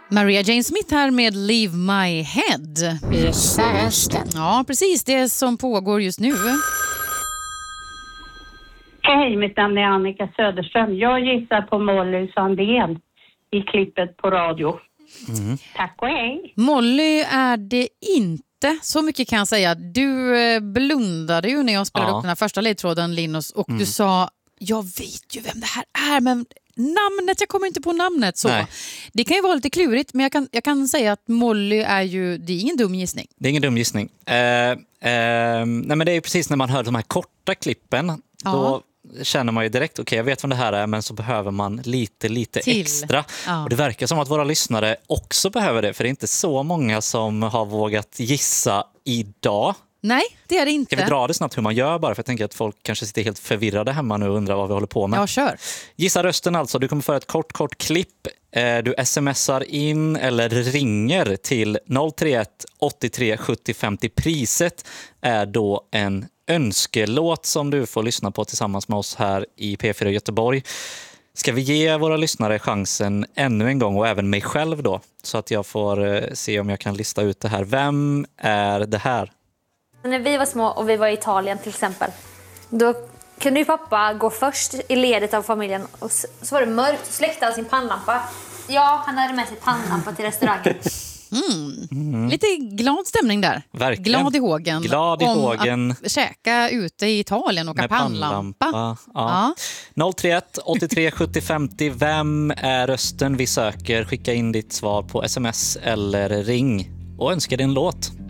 Maria Jane Smith här med Leave My Head. Gissa rösten. Ja, precis det som pågår just nu. Hej, mitt namn är Annika Söderström. Jag gissar på Molly Sandén i klippet på radio. Tack och hej. Molly är det inte. Så mycket kan jag säga. Du blundade ju när jag spelade upp den här första ledtråden, Linus. Och du sa, jag vet ju vem det här är, men namnet, jag kommer inte på namnet. Så. Det kan ju vara lite klurigt, men jag kan säga att Molly är ju, det är ingen dum gissning. Det är ingen dum gissning. Nej, men det är ju precis när man hör de här korta klippen, då känner man ju direkt, okej, jag vet vad det här är, men så behöver man lite extra. Och det verkar som att våra lyssnare också behöver det, för det är inte så många som har vågat gissa idag. Nej, det är det inte. Ska vi dra det snabbt hur man gör bara? För jag tänker att folk kanske sitter helt förvirrade hemma nu och undrar vad vi håller på med. Ja, kör. Gissa rösten alltså. Du kommer få ett kort klipp. Du smsar in eller ringer till 031 83 70 50. Priset är då en önskelåt som du får lyssna på tillsammans med oss här i P4 Göteborg. Ska vi ge våra lyssnare chansen ännu en gång och även mig själv då? Så att jag får se om jag kan lista ut det här. Vem är det här? När vi var små och vi var i Italien till exempel, då kunde ju pappa gå först i ledet av familjen och så var det mörkt och släckte han sin pannlampa. Ja, han hade med sig pannlampa till restaurangen. Lite glad stämning där. Verkligen. Glad i hågen. Glad i hågen. Att käka ute i Italien och åka pannlampa. Ja. 031 83 70 50. Vem är rösten vi söker? Skicka in ditt svar på sms eller ring och önska dig en låt.